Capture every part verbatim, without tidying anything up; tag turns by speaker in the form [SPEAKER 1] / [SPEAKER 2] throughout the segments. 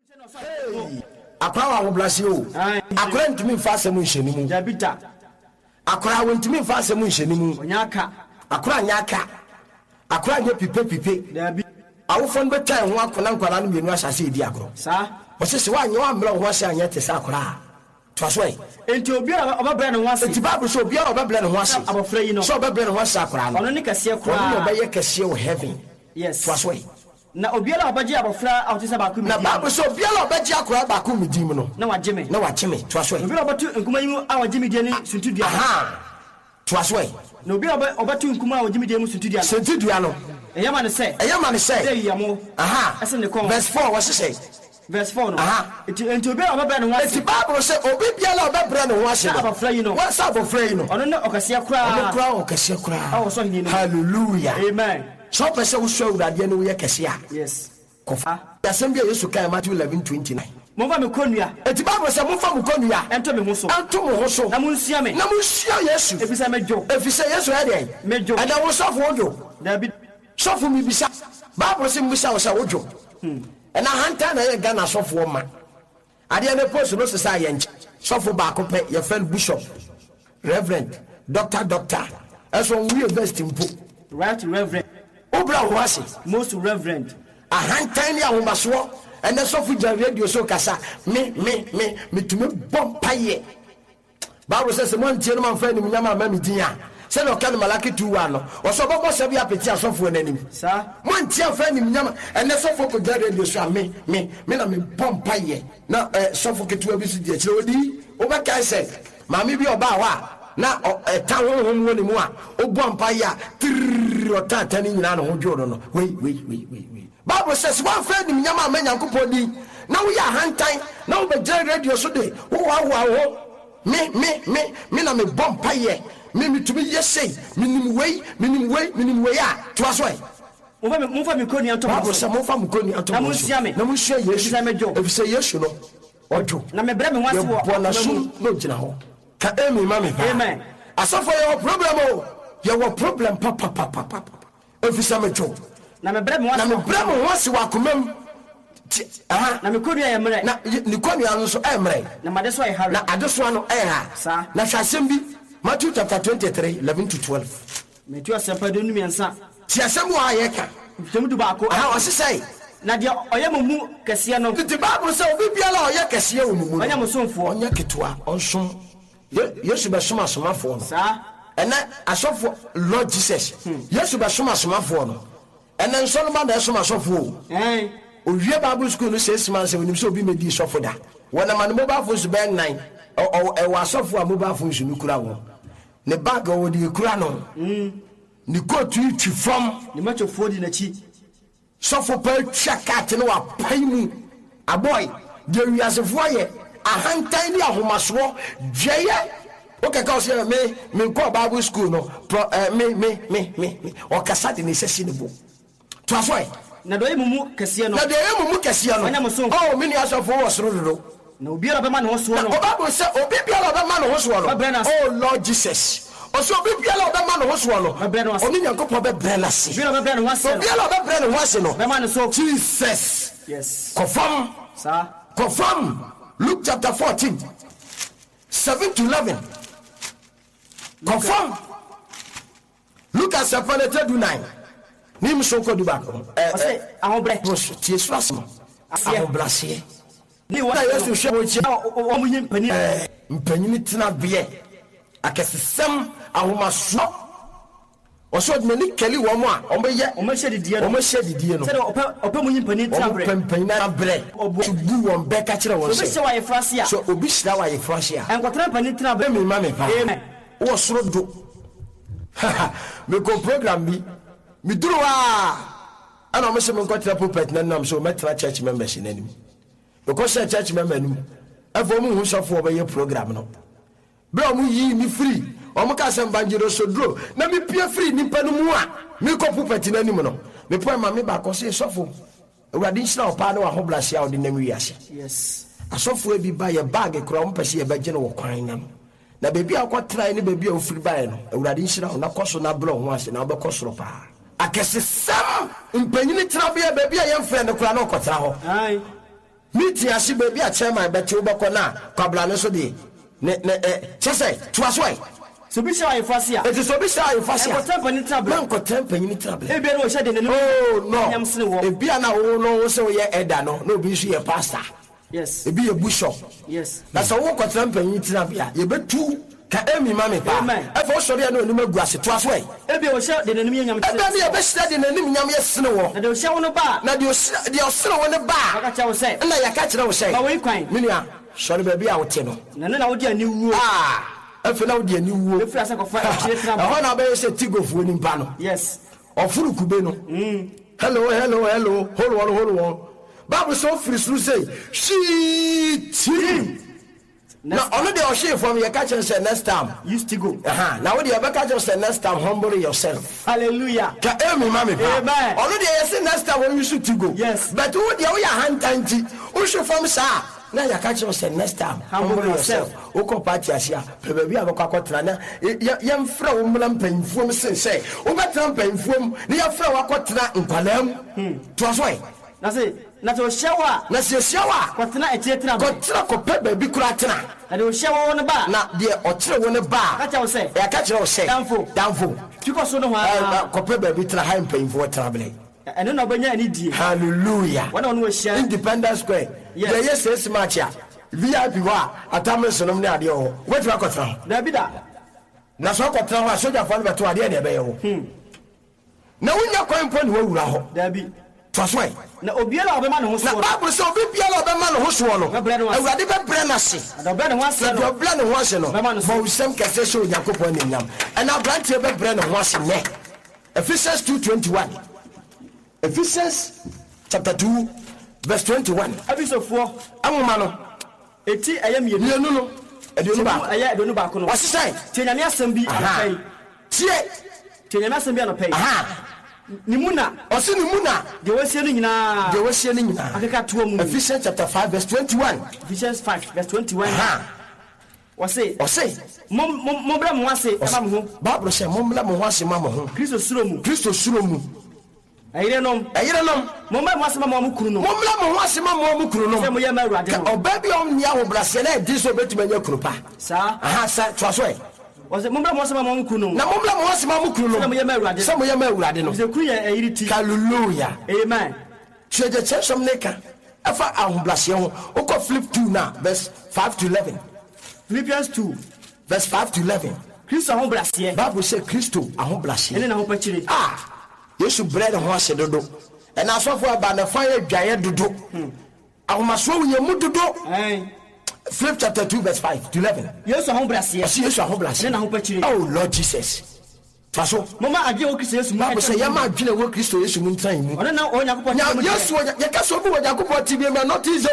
[SPEAKER 1] Akwa wo blase o. Akwa ntimi fa asem nheni mu.
[SPEAKER 2] Dabita.
[SPEAKER 1] Akwa wo ntimi fa asem nheni mu.
[SPEAKER 2] Onyaka.
[SPEAKER 1] Akwa nyaka. Akwa nye pipe pipe.
[SPEAKER 2] Dabi.
[SPEAKER 1] Awofon betan ho akona nkwala no mienu asase edi agro.
[SPEAKER 2] Sa.
[SPEAKER 1] Wo se wa nye wa mra ho ase anya te sa akwa. Twaswe.
[SPEAKER 2] Enti obi obabra ne ho ase.
[SPEAKER 1] Enti Bible so obi obabra ne ho ase.
[SPEAKER 2] Abofra yi no.
[SPEAKER 1] So obabra ne ho ase akwa no.
[SPEAKER 2] Ono ne kase akwa.
[SPEAKER 1] Ono be ye kase wo heaven.
[SPEAKER 2] Yes.
[SPEAKER 1] Twaswe.
[SPEAKER 2] Na obiala obaji abofra awtisa ba ku mi.
[SPEAKER 1] Na Bible so obiala obaji akwa ba ku mi dim no.
[SPEAKER 2] Na wageme.
[SPEAKER 1] Na wageme. Twaswe.
[SPEAKER 2] Obiala obatu nkuma yi a wageme die ni suntudua.
[SPEAKER 1] Aha. Twaswe.
[SPEAKER 2] Na obiala obatu nkuma a wageme die mu suntudua.
[SPEAKER 1] Suntudua no.
[SPEAKER 2] Eyama ne say.
[SPEAKER 1] Eyama ne say.
[SPEAKER 2] Dey yamo.
[SPEAKER 1] Aha.
[SPEAKER 2] Ese ne kon.
[SPEAKER 1] Verse four what say?
[SPEAKER 2] Verse four no.
[SPEAKER 1] Aha.
[SPEAKER 2] Enti enti obiala obabra ne ho ase.
[SPEAKER 1] Enti Bible say obi biala obabra ne ho ase.
[SPEAKER 2] Na abofra yi no.
[SPEAKER 1] What say abofra yi no?
[SPEAKER 2] Ono ne okase akura.
[SPEAKER 1] Ono kura okase akura.
[SPEAKER 2] Awo so hini no.
[SPEAKER 1] Hallelujah.
[SPEAKER 2] Amen.
[SPEAKER 1] So person wo so urade ne wo ye kase a.
[SPEAKER 2] Yes.
[SPEAKER 1] Kofa. Asembia Yesu kai Matthew eleven twenty-nine.
[SPEAKER 2] Momfa me konua.
[SPEAKER 1] Enti Bible say momfa me konua.
[SPEAKER 2] Ento me ho so.
[SPEAKER 1] Ento me ho so.
[SPEAKER 2] Na munsia me.
[SPEAKER 1] Na munsia Yesu.
[SPEAKER 2] Efisa mejo.
[SPEAKER 1] Efisa Yesu e dey.
[SPEAKER 2] Mejo.
[SPEAKER 1] Ana wo sofo wojo.
[SPEAKER 2] David.
[SPEAKER 1] Sofo mi bisa. Bible say mbisa wo sa wojo. Hmm. Ena hanta na ye Ghana sofo ma. Ade na post no se say yenche. Sofo ba ko pe ye friend bishop. Reverend, doctor doctor. Eso we invest in po.
[SPEAKER 2] Right reverend.
[SPEAKER 1] Obra wo ase.
[SPEAKER 2] Most reverend.
[SPEAKER 1] A hantan ya homaso ene sofu jan radio so kasa me me me me tumi bom paye. Bible says mon tie no man fa ni nyama ma me din a se no kan malaki two one no o so bobo se bia peti asofo nanim
[SPEAKER 2] sa
[SPEAKER 1] mon tie fa ni nyama ene sofu ko jan radio so me me me na me bom paye na sofu ketu abi su die kire odi o ba kai se ma me bi oba wa na tan honhom woni mu a o bom paye a tir o ta tan nyina no ho dwodo no wei wei wei wei Bible says one friend in Yama Menyankupodi. Now we are hantai. Now we are radio so day. Oh, wow, wow. Me, me, me, me, na me bomb paye. Me, me to be yes say. Minim way, minim way, minim way. To us way.
[SPEAKER 2] Move me, move me, Coney and Thomas.
[SPEAKER 1] Bible says, move from Coney and Thomas. Namu share yes, I made job. If you say yes, you know. Or do. Na me breme wants to walk. No, Jina. Ka emi mami.
[SPEAKER 2] Amen.
[SPEAKER 1] I suffer your problem. Your problem, papa, papa, papa. If you say me job.
[SPEAKER 2] Na me breme wants.
[SPEAKER 1] Na me breme wants wa kumem. Aha.
[SPEAKER 2] Na me konua ye mre.
[SPEAKER 1] Na ni konua no so e mre.
[SPEAKER 2] Na madeso ai hare.
[SPEAKER 1] Na adeso no e ha.
[SPEAKER 2] Sa.
[SPEAKER 1] Na hwasem bi Matthew chapter twenty-three eleven to twelve.
[SPEAKER 2] Me tu asempa de numi ansa.
[SPEAKER 1] Ti asem wa ye ka.
[SPEAKER 2] Temu du ba ko.
[SPEAKER 1] Aha o se sei.
[SPEAKER 2] Na de oye mumu kese no.
[SPEAKER 1] The Bible say obi biala oye kese wo mumu.
[SPEAKER 2] Onya musomfo.
[SPEAKER 1] Onya ketwa onsom. Yesu be soma somafo no.
[SPEAKER 2] Sa.
[SPEAKER 1] Ena asofo Lord Jesus. Yesu be soma somafo no. Ena Solomon be soma sofo. Eh. Owie Bible school no six months when you so be medi sofo da. When am mobile phone so ben nine. O e wa sofo a mobile phone so nukura wo. Ne bag o di kura no. Mm. Ni go to twi from
[SPEAKER 2] ni macho fodi na chi.
[SPEAKER 1] Sofo pa twa cat no wa pai mu. A boy, the wiasefo ye a hantan ni ahomaso dweye. Okay, cause me me go Bible school no. Pro, uh, me me me me me. O kasa de ne sesi ne bo. To aso e
[SPEAKER 2] na do emumu kese no.
[SPEAKER 1] Na do emumu kese no. Oh, me ni asofo wo soro do.
[SPEAKER 2] Na obi ara be ma no ho so no.
[SPEAKER 1] O Bible say obi biara be ma no ho so no. Oh Lord Jesus. O so obi biara be ma no ho so no. Oni Nyankopon be bre na se.
[SPEAKER 2] Obi ara be bre no ho se.
[SPEAKER 1] Obi ara be bre no ho se no.
[SPEAKER 2] Be ma no so.
[SPEAKER 1] Jesus.
[SPEAKER 2] Yes.
[SPEAKER 1] Confirm.
[SPEAKER 2] Sir.
[SPEAKER 1] Confirm. Luke chapter fourteen seven to eleven. Confirm. Luke at seven to nine. Nim so ko du ba ko.
[SPEAKER 2] Eh eh ahobre.
[SPEAKER 1] Tie so asem. Ahobrase.
[SPEAKER 2] Ni wa
[SPEAKER 1] Yesu hwe wo chi.
[SPEAKER 2] O munyi mpani.
[SPEAKER 1] Eh mpani tena be. Akesesem ahomaso. Oso de ni keli wo mo a o be ye
[SPEAKER 2] o ma hye didie no.
[SPEAKER 1] O ma hye didie no.
[SPEAKER 2] Se de opa opa munyi mpani tena bre.
[SPEAKER 1] O mpani na bre. To bu won be ka kire won se.
[SPEAKER 2] Obi hye wa ye frase a.
[SPEAKER 1] So obi hye wa ye frase a.
[SPEAKER 2] Enkotra mpani tena bre
[SPEAKER 1] me ma me pa.
[SPEAKER 2] Amen.
[SPEAKER 1] Wo soro do. Me ko program bi mi duru wa ana mo se me nkotra pulpit na nam so metra church members na nim because church member nim afo mu hu sofo obaye program no bro mu yi ni free o mo ka sem banjiro so duro na mi pie free ni panu mu a mi ko pulpit na nim no me po ma me ba ko se sofo awurade nhira opa na wa ho blase a odi nam wi ase.
[SPEAKER 2] Yes.
[SPEAKER 1] Asofo e bi ba ye bag kro mo pese ye ba gye no wo kwan nam na bebi akotrai ni bebi ofiri ba ye no awurade nhira na koso na bro ho ase na obekosoro pa akesesam mpanyini tena bia bebi a yemfre ne kura na okotra ho.
[SPEAKER 2] Ai.
[SPEAKER 1] meeting asi baby a chairman bet you bako na kwabla no so de ne ne chese to asoi
[SPEAKER 2] so bi sha ayefasia
[SPEAKER 1] it is so bi sha ayefasia
[SPEAKER 2] ko tempa ni trouble
[SPEAKER 1] man ko tempa ni trouble
[SPEAKER 2] e bi no hye de ne
[SPEAKER 1] oh no
[SPEAKER 2] nyam sene wo
[SPEAKER 1] e bi ana wo no wo se wo ye elder no no bi so ye pastor
[SPEAKER 2] yes
[SPEAKER 1] e bi ye bishop
[SPEAKER 2] yes
[SPEAKER 1] na so wo ko tempa ni trouble ye betu ka emi mami pa e fo so de na onima guase to asoi
[SPEAKER 2] e bi wo hye de ne nyam
[SPEAKER 1] e bi ye be hye de ne nyam ye sene wo
[SPEAKER 2] na de wo hye wo no ba
[SPEAKER 1] na de wo de wo sene wo ne ba
[SPEAKER 2] aka cha wo se
[SPEAKER 1] na ya ka kire wo se
[SPEAKER 2] ba wo ikwan
[SPEAKER 1] minia sorry baby a wo te no
[SPEAKER 2] na na wo de ani wuo
[SPEAKER 1] ah efe na wo de ani wuo
[SPEAKER 2] e fi asa ko fa e chire tena
[SPEAKER 1] ho na be se tigofu ni mpa no
[SPEAKER 2] yes
[SPEAKER 1] ofuru kube no mm hello hello hello hold on hold on Bible so free through say she team now only the oshie from your catch and say next time
[SPEAKER 2] used to go
[SPEAKER 1] aha now the your catch and say next time humble yourself
[SPEAKER 2] hallelujah
[SPEAKER 1] ka emi mama pa
[SPEAKER 2] amen
[SPEAKER 1] only the say next time when you should to go
[SPEAKER 2] yes
[SPEAKER 1] but who the we hand tanti who should from sa na ya catch and say next time humble yourself o ko party asia pe ba bia ba kwakotra na ya mfra wo mlam panfuom sen say wo betra panfuom na ya fra wakotra nkwalam to asoi
[SPEAKER 2] na say na to shawa
[SPEAKER 1] na se shawa
[SPEAKER 2] kwatena e chire tena
[SPEAKER 1] ko tra ko pe ba bi kura tena
[SPEAKER 2] na de shawa won ba
[SPEAKER 1] na de o kire won ba
[SPEAKER 2] ka cha wo say
[SPEAKER 1] ya ka kire wo say
[SPEAKER 2] danfo
[SPEAKER 1] danfo
[SPEAKER 2] tiko so no ha
[SPEAKER 1] ko pe ba bi tra ha panfuo travel
[SPEAKER 2] eno na obanya ani die
[SPEAKER 1] hallelujah
[SPEAKER 2] wana won wo hia
[SPEAKER 1] Independence Square
[SPEAKER 2] yes.
[SPEAKER 1] The yes yes match ya V I P wa atame sonom ne ade ho wetu akotra
[SPEAKER 2] da bi da
[SPEAKER 1] na so akotra ho soja fa no beto ade ne be ye ho na wonya kwan po ne wawura ho
[SPEAKER 2] da bi
[SPEAKER 1] twasoi
[SPEAKER 2] na obiela obema ne ho so
[SPEAKER 1] na Bible so obi biela obema ne ho so no awurade be bre na se
[SPEAKER 2] da bre ne ho ase
[SPEAKER 1] no bre ne ho ase no bo usem kese so yakopon ne nyam and abrante be bre ne ho ase ne Ephesians two twenty-one Ephesians chapter two verse twenty-one
[SPEAKER 2] abisofo
[SPEAKER 1] amoma no
[SPEAKER 2] eti eye mienu
[SPEAKER 1] mienu no eduonu ba
[SPEAKER 2] eye eduonu ba ko no
[SPEAKER 1] wasisai
[SPEAKER 2] tianyame asem bi anapai
[SPEAKER 1] tie
[SPEAKER 2] tianyame asem bi anapai
[SPEAKER 1] aha
[SPEAKER 2] nimuna
[SPEAKER 1] osi nimuna
[SPEAKER 2] de wasie no nyina
[SPEAKER 1] de wasie no nyina
[SPEAKER 2] akeka to mu
[SPEAKER 1] Ephesians chapter five verse twenty-one
[SPEAKER 2] Ephesians five verse twenty-one
[SPEAKER 1] aha
[SPEAKER 2] wase
[SPEAKER 1] ose
[SPEAKER 2] mom mom bra mo wase aba mo ho
[SPEAKER 1] Bible say mom bra mo ho ase ma mo ho
[SPEAKER 2] Kristo suro mu
[SPEAKER 1] Kristo suro mu
[SPEAKER 2] ayire nom
[SPEAKER 1] ayire nom
[SPEAKER 2] mom bra mo wase ma mo kuru no
[SPEAKER 1] mom bra mo ho ase ma mo kuru no
[SPEAKER 2] se mo ye ma urade no
[SPEAKER 1] oba bi om nia ho bra se na di so betu manya kuru pa
[SPEAKER 2] sa
[SPEAKER 1] aha sa twaso e
[SPEAKER 2] wase mom bra mo wase ma mo kuru no
[SPEAKER 1] na mom bra mo ho ase ma mo kuru no
[SPEAKER 2] se mo ye ma urade
[SPEAKER 1] se mo ye ma urade no
[SPEAKER 2] se kuru ye ayire ti
[SPEAKER 1] hallelujah
[SPEAKER 2] amen
[SPEAKER 1] cheje chesom neka afa ahoblase ho oko flip two na verse five to eleven
[SPEAKER 2] Philippians two
[SPEAKER 1] verse five to eleven
[SPEAKER 2] Kristo ho blase
[SPEAKER 1] Bible say Kristo ahoblase
[SPEAKER 2] ene na ho pachire
[SPEAKER 1] ah Yesu bread ho ase dodo and asofo aba na fa ye dwaye dodo ahomaso wo mu dodo
[SPEAKER 2] eh
[SPEAKER 1] Philip chapter two verse five to eleven
[SPEAKER 2] Yesu ho blase
[SPEAKER 1] asi Yesu ahoblase
[SPEAKER 2] ene na ho pachire
[SPEAKER 1] oh Lord Jesus faso
[SPEAKER 2] mama adwe wo Kristo Yesu mu
[SPEAKER 1] Bible say ya ma adwene wo Kristo Yesu mu ntan mu
[SPEAKER 2] ona na onya kopɔ
[SPEAKER 1] ya Yesu ya ka so bi wo Yakobɔ tibie ma not easy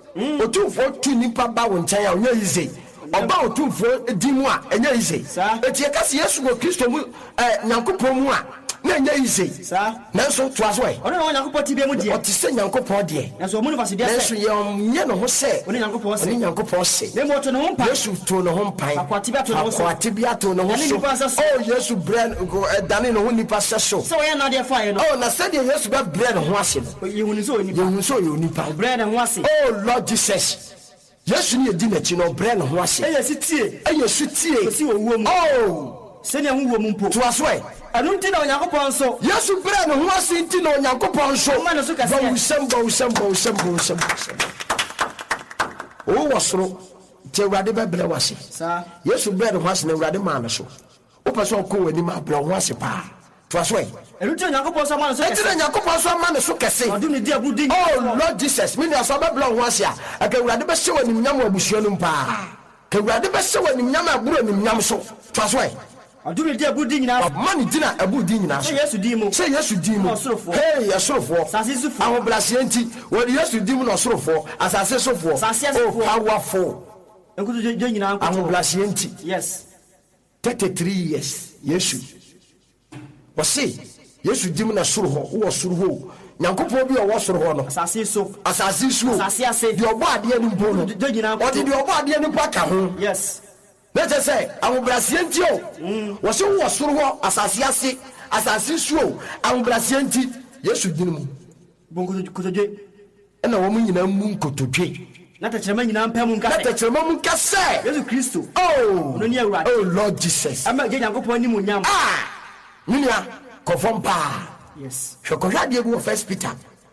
[SPEAKER 1] o otumfo tu nipa ba wo ntan ya onya easy oba otumfo di mu a enya easy eti ya ka se Yesu wo Kristo mu eh Nyankopɔ mu a na enya easy
[SPEAKER 2] sa
[SPEAKER 1] na so to aso e
[SPEAKER 2] ona na onya kopɔ tibie mu die
[SPEAKER 1] o ti se Nyankopɔ de
[SPEAKER 2] na so mu ni fasidi
[SPEAKER 1] na
[SPEAKER 2] ase
[SPEAKER 1] so ye onye no ho se
[SPEAKER 2] oni Nyankopɔ se
[SPEAKER 1] oni Nyankopɔ se
[SPEAKER 2] na mo to no ho mpa
[SPEAKER 1] Yesu to no ho mpan
[SPEAKER 2] akwati bi ato no ho so
[SPEAKER 1] akwati bi ato no ho so oh Yesu brand go dane no ho nipa se so
[SPEAKER 2] so ye na de fa ye no
[SPEAKER 1] oh na said Yesu be brand ho ase no
[SPEAKER 2] ye hunu so oni
[SPEAKER 1] ye hunu so ye oni pa
[SPEAKER 2] brand ho ase
[SPEAKER 1] oh Lord Jesus Yesu ni edi na chi no brand ho ase
[SPEAKER 2] e ye si tie
[SPEAKER 1] e ye su tie
[SPEAKER 2] si wo wo mu
[SPEAKER 1] oh
[SPEAKER 2] se ne ho wo mu mpo
[SPEAKER 1] to aso e
[SPEAKER 2] anu nti na Onyankopɔ nso
[SPEAKER 1] Yesu brand ho ase nti na Onyankopɔ nso
[SPEAKER 2] ma no so kase
[SPEAKER 1] ba usem ba usem ba usem ba usem oh wasoro te urade be bre wase
[SPEAKER 2] sa
[SPEAKER 1] Yesu brand ho ase na urade ma no so o person ko wani ma bre ho ase pa to aso e
[SPEAKER 2] anu nti Onyankopɔ nso ma no so
[SPEAKER 1] eti na Nyankopɔ so ma no so kese
[SPEAKER 2] adu ni di agudi
[SPEAKER 1] oh Lord Jesus me na so be bre ho ase a aka urade be hye wani nyam abusua no pa ka urade be hye wani nyam aburo ni nyam so to aso e
[SPEAKER 2] adu ni di agudi nyina
[SPEAKER 1] man dina abu di nyina so
[SPEAKER 2] Yesu di mu
[SPEAKER 1] say Yesu di mu hey yasorofo
[SPEAKER 2] sase sufo
[SPEAKER 1] ahoblase nti wori Yesu di mu no sorofo asase sofo oh powerful
[SPEAKER 2] enkutu je nyina enkutu
[SPEAKER 1] ahoblase nti
[SPEAKER 2] yes
[SPEAKER 1] thirty-three years Yesu wose Yesu di mu na soro ho wo soro ho Nyankopɔ bi o wo soro ho no
[SPEAKER 2] asase so
[SPEAKER 1] asase so
[SPEAKER 2] asase ase
[SPEAKER 1] di obo ade ni mpo no
[SPEAKER 2] je nyina
[SPEAKER 1] odi di obo ade ni pa ka ho
[SPEAKER 2] yes
[SPEAKER 1] let us say ahoblase nti o wose wo soro ho asase ase asase so ahoblase nti Yesu di mu
[SPEAKER 2] bonko kutoje
[SPEAKER 1] and a woman in a moon could to drink.
[SPEAKER 2] Not a chairman in Ampam.
[SPEAKER 1] Not a chairman can say,
[SPEAKER 2] Yes, Christo.
[SPEAKER 1] Oh,
[SPEAKER 2] oh,
[SPEAKER 1] Lord Jesus.
[SPEAKER 2] I'm not getting a good one.
[SPEAKER 1] Ah, Minia, conform pa.
[SPEAKER 2] Yes.
[SPEAKER 1] Shokoradia First Peter.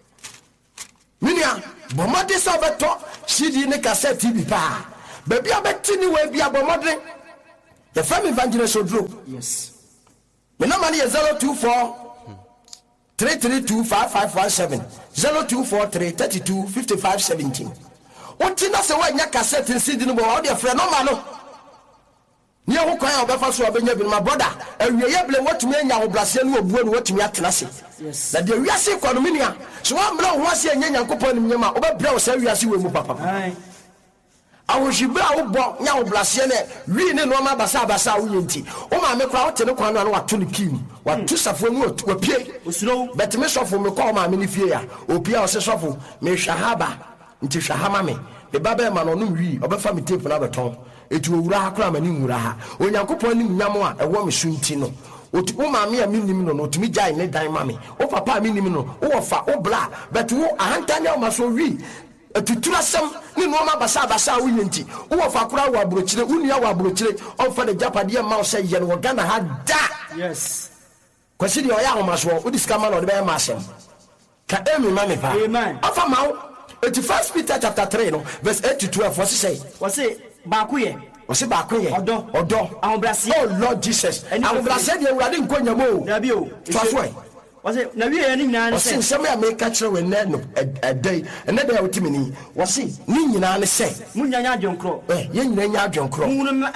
[SPEAKER 1] Minia, Bomadi Sabato, she didn't cassette T V pa. Baby, I bet you will be a bomadi. The family evangelist will do.
[SPEAKER 2] Yes.
[SPEAKER 1] The number is zero two four three three two five five one seven zero two four three thirty two fifty five seventeen. What in us away your cassette and see the number of your friend? No man. Near who cry out before so my brother, and we are able to me now, Brazil, who what we are classic.
[SPEAKER 2] Yes.
[SPEAKER 1] That the Riasi Condominia. So I'm now once a young coupon in my over blow, so we are seeing papa. I was you brought now Blasiane, really no ma basa basa winti. Oh, my make out to the corner what to the king. What to suffer would to appear. Slow, but me suffer me call my mini fear. O Pia suffer me shahaba into shahamame. The Baba man on we, or family tape another tongue. It will raha cram and in raha. When you coupon in Yamoa, a woman soon tino. O to my mere minimum, to me giant, ne dime mammy. O papa minimum, o fa, o blah, but who a hantanya must read. To trust some no basa basa winti. Who of a crowd were broached, unia were broached, or for the Japadia mouse say, Yen Wagana had that.
[SPEAKER 2] Yes.
[SPEAKER 1] Consider your Yamas war, who is coming on the bear massam. Can Amy money?
[SPEAKER 2] Amen.
[SPEAKER 1] Alpha Mount, eighty first Peter chapter three, verse eight to twelve. What's it say?
[SPEAKER 2] What's it? Bakuye.
[SPEAKER 1] What's it Bakuye? Odo, Odo, our Brazil. Oh Lord Jesus. And our Brazil, you are in Quanyamo. Nabio. Trust way. Was it now? We are in nine. Since some may catch her when a day, and then they are timidly. Was it? Nina say, Munya John Crow, eh, young John Crow,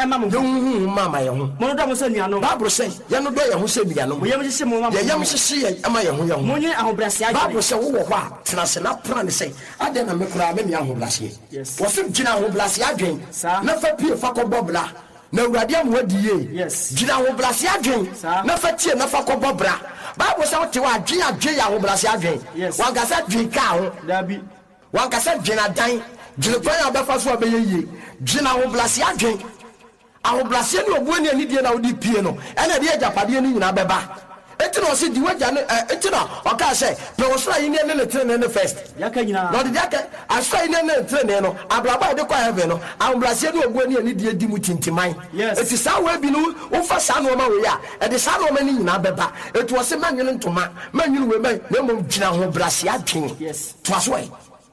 [SPEAKER 1] Mamma, Monoda was saying, Barbara say, Yano Doya who said, Yano, we have to see more. The young see a Maya, Munya, our Brazil, Barbara said, what? Trasana plan say, I didn't make a young Blasi. Yes, was it Gina who Blasi again? Never pure Fako Bobla. No radium would ye. Yes, Gina who Blasi again. Never tear, never Bobra. Bible says to our Gina Jaya will bless again. Yes, one cassette drink cow. There be one cassette Gina dying. Gina Befas will be ye. Gina will bless again. I will bless you when you need your piano. And at the age of Padian in Abeba. Etino si di waja no etino o ka say na wo so ayi ne ne train ne first yaka nyina no de yaka asai ne ne train no abraba de kwa heaven no ambrase de ogu ani ani de di mu tintiman eti sa we bi no wo fa sa no ma we ya e de sa no ma ni nyina beba eti wo se manwene ntoma manwene we mai na mo gyina ho brase adwen yes to aso e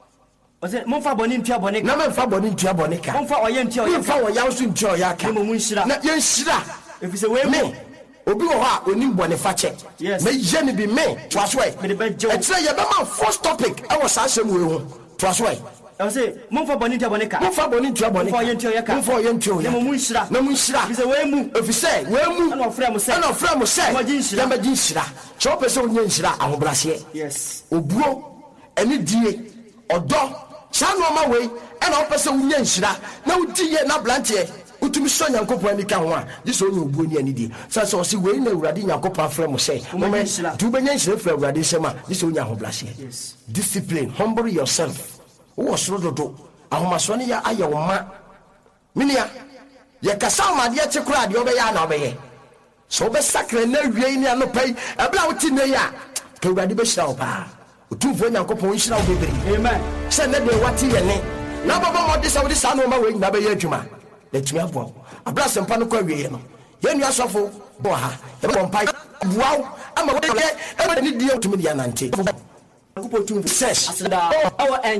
[SPEAKER 1] o se mo fa boni ntia boni na me fa boni ntia boni ka mo fa oye ntia oye fa wo ya so ntia oye aka mo mu nshira na ye nshira efi se we mu obi wo ha onim bone fa che me ye ne bi me to aso e e tire ye be ma first topic e wo sa asem we ho to aso e I say mo fa boni ntia boni ka mo fa boni ntia boni ka mo fa ye ntia oye ka mo fa ye ntia oye na mo mu nshira na mo nshira efi se we mu efi se we mu na ofra mo se na ofra mo se mo gi nshira ma gi nshira cho pe se onye nshira ahobrase yes obuo eni die odo sa no ma we e na opese onye nshira na udi ye na blantie utumi so nyankopon ani ka ho a this onye obuo ni ani di so so si we na urade nyankopon afre mo say mo me du benya nshira fra urade sema this onye ahobrase yes discipline humble yourself wo so dodo ahomaso ne ya aye wo ma minia ye kasa ma de che kura de obeya na obeye so be sakre na wie ni anopai ebla wuti ne ya ka urade be shira opa utumfo nyankopon shira obebere amen se ne de wati ye ne na baba mo de sa wo de sa no ma we na be ye adwuma let me abo abra sempa no kwa wie no ye nua sofo bo ha ye bo mpai wow ama wo ye e ni die utumi dia nante kupotu ses asda our and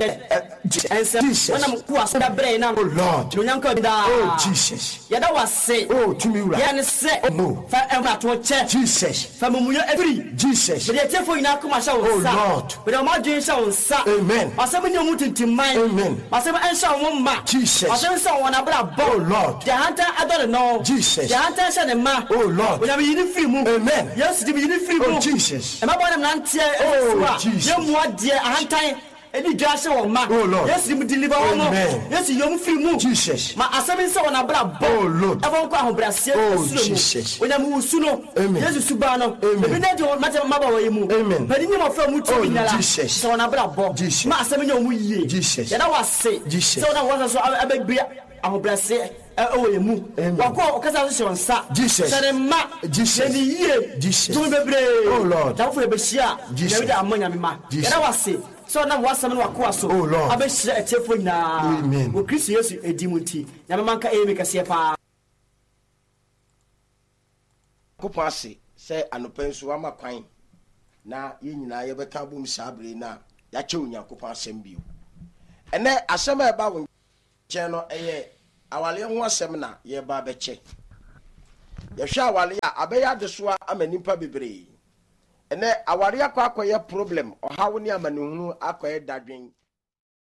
[SPEAKER 1] Jesus when am ku asda bre na oh Lord nyanka da oh Jesus ya da wase oh tumi wura ya ne se fa emra to che Jesus fa mumunyo every Jesus be dey for ina kuma sha wo sa oh Lord be dey ma dwen sha wo sa amen asem ni omu tintimman amen asem en sha wo ma Jesus asem sha wo na bra bo oh Lord the hunter adore no Jesus the hunter sha ne ma oh Lord we na be yini free mu amen yes di be yini free mu oh Jesus e ma bo na nante oh Jesus what dear ahantan edi dwase wo ma yes you deliver wo no yes you am free mu Jesus ma asem se wona bra bo oh Lord e won ko ahobrase asuro mu wona mu usu no yes suba no ebi na de mata maba wo yimu but ni mo fra mu tu nyala se wona bra bo ma asem nya mu yie ya da wase se wona wo so abegbe ahobrase oh ye mu wako okasa so nsa Jesus sare ma Jesus ni yie Jesus tu bebre oh Lord da fo e be hia na we da amanya me ma ya da wase
[SPEAKER 2] so na wasam no akwa so abehye etiefo nyina wo Kristo Yesu edimunti na memanka e mekase pa
[SPEAKER 1] kopase se anopenso ama kwan na ye nyina ye beka bom sabre na ya che onyankopon asem bio ene asem e ba wo che no eye awale ho asem na ye ba be che ye hwe awale a abeya desoa amanipa bebre ene aware akwa akwa ye problem ohawo ni amanehunu akwa ye dadwen